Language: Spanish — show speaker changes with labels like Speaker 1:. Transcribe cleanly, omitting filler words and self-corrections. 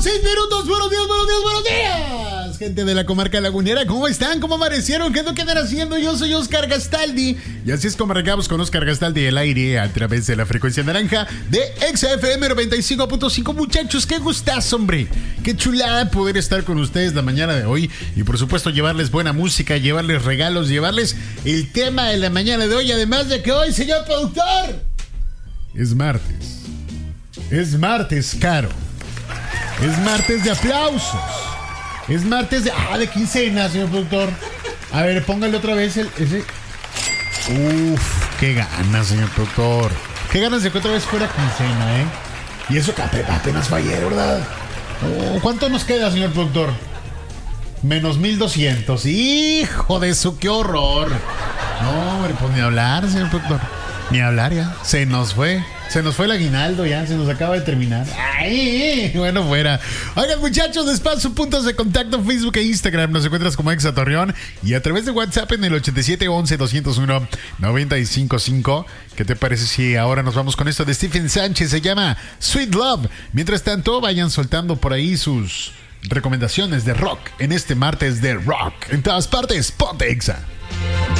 Speaker 1: 6 minutos. Buenos días, buenos días, buenos días. Gente de la comarca lagunera, ¿cómo están? ¿Cómo amanecieron? ¿Qué es lo que andan haciendo? Yo soy Oscar Gastaldi. Y así es como arrancamos con Oscar Gastaldi el aire a través de la frecuencia naranja de XFM 95.5. Muchachos, qué gustazo, hombre. Qué chulada poder estar con ustedes la mañana de hoy. Y por supuesto llevarles buena música, llevarles regalos, llevarles el tema de la mañana de hoy. Además de que hoy, señor productor, es martes. Es martes, caro. Es martes de aplausos. Es martes de quincena, señor productor. A ver, póngale otra vez ese. Uf, qué ganas, señor productor. Qué ganas de que otra vez fuera quincena, ¿eh? Y eso que apenas fue ayer, ¿verdad? Oh, ¿cuánto nos queda, señor productor? Menos 1,200. Hijo de su, qué horror. No, hombre, pues ni hablar, señor productor. Ni hablar ya. Se nos fue el aguinaldo ya. Se nos acaba de terminar. ¡Ay! Bueno, fuera. Oigan, muchachos, despacio, puntos de contacto, Facebook e Instagram. Nos encuentras como Exa Torreón. Y a través de WhatsApp en el 8711-201-955. ¿Qué te parece si ahora nos vamos con esto de Stephen Sánchez? Se llama Sweet Love. Mientras tanto, vayan soltando por ahí sus recomendaciones de rock en este martes de rock. En todas partes, ponte Exa.